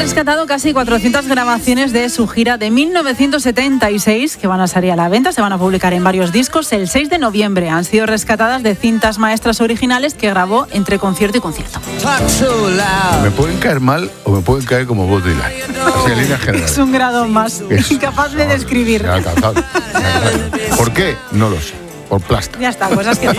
rescatado casi 400 grabaciones de su gira de 1976 que van a salir a la venta, se van a publicar en varios discos el 6 de noviembre. Han sido rescatadas de cintas maestras originales que grabó entre concierto y concierto. Me pueden caer mal o me pueden caer como Bob Dylan. Así en líneas generales. Es un grado más incapaz de describir. ¿Por qué? No lo sé. Por plasta. Ya está, cosas que pasan.